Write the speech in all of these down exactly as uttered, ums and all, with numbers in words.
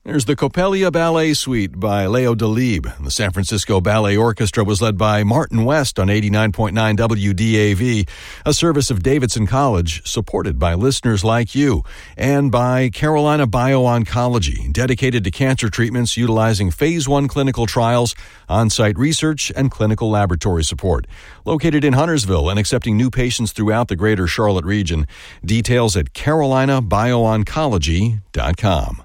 There's the Coppelia Ballet Suite by Leo Delibes. The San Francisco Ballet Orchestra was led by Martin West on eighty-nine point nine W D A V, a service of Davidson College supported by listeners like you, and by Carolina Bio-Oncology, dedicated to cancer treatments utilizing phase one clinical trials, on-site research, and clinical laboratory support. Located in Huntersville and accepting new patients throughout the greater Charlotte region. Details at carolina bio oncology dot com.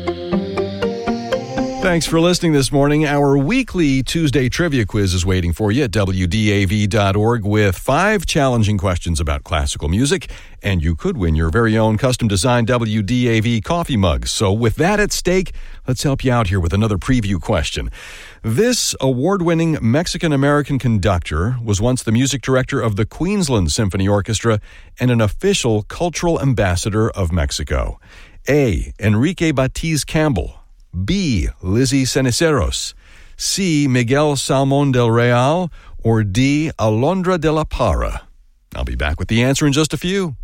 Thanks for listening this morning. Our weekly Tuesday trivia quiz is waiting for you at W D A V dot org with five challenging questions about classical music, and you could win your very own custom-designed W D A V coffee mug. So with that at stake, let's help you out here with another preview question. This award-winning Mexican-American conductor was once the music director of the Queensland Symphony Orchestra and an official cultural ambassador of Mexico. A. Enrique Batiz Campbell. B. Lizzie Ceniceros, C. Miguel Salmon del Real, or D. Alondra de la Parra? I'll be back with the answer in just a few.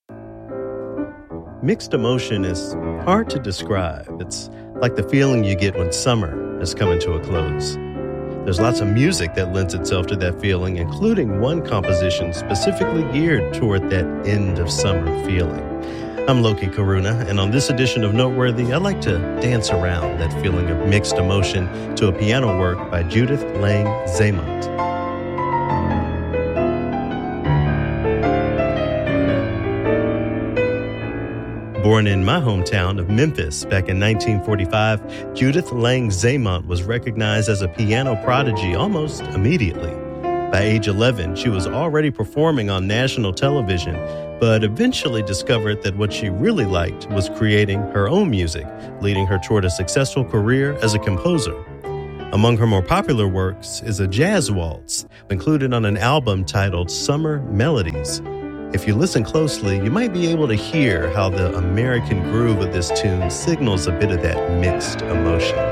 Mixed emotion is hard to describe. It's like the feeling you get when summer is coming to a close. There's lots of music that lends itself to that feeling, including one composition specifically geared toward that end of summer feeling. I'm Loki Karuna, and on this edition of Noteworthy, I like to dance around that feeling of mixed emotion to a piano work by Judith Lang Zemont. Born in my hometown of Memphis back in nineteen forty-five, Judith Lang Zemont was recognized as a piano prodigy almost immediately. By age eleven, she was already performing on national television, but eventually discovered that what she really liked was creating her own music, leading her toward a successful career as a composer. Among her more popular works is a jazz waltz, included on an album titled Summer Melodies. If you listen closely, you might be able to hear how the American groove of this tune signals a bit of that mixed emotion.